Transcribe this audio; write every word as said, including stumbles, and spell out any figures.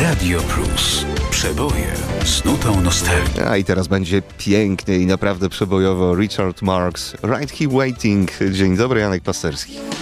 Radio Plus. Przeboje z nutą nostalgii. A i teraz będzie pięknie i naprawdę przebojowo. Richard Marx, Right Here Waiting. Dzień dobry, Janek Pasterski.